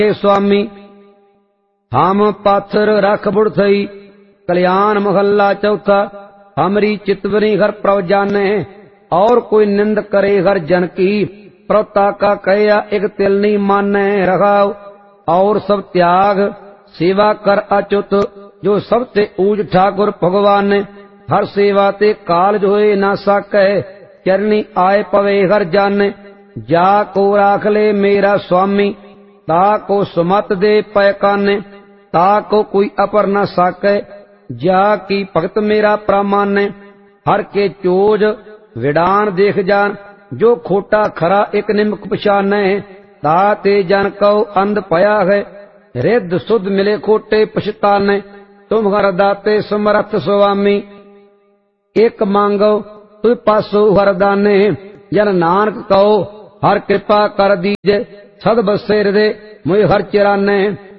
के स्वामी। हम पाथर रख बुढ़ थई। कल्याण महल्ला चौथा। हमरी चितवनी घर प्रभ जाने, और कोई निंद करे घर जन की। प्रभुता का कया एक तिल नहीं माने रखाओ, और सब त्याग सेवा कर अच्युत। जो सबसे ऊज ठाकुर भगवान, हर सेवा ते काल जोए ना साकै। चरनी आए पवे हर जाने, जा को राख ले मेरा स्वामी। ता को सुमत दे पै काने, ता को कोई अपर न साकै। जा की भगत मेरा प्रामान्य, हर के चोज विडान देख जान। जो खोटा खरा एक निमक पछाने, ता ते जन कहो अंध पया है। रिद्ध सुध मिले खोटे पछताने, तुम हर दाते समर्थ स्वामी। एक मांगो तुम पासो हरदाने, जन नानक कहो हर कृपा कर दीजे। सद बसे हृदय मुझ हर चिराने,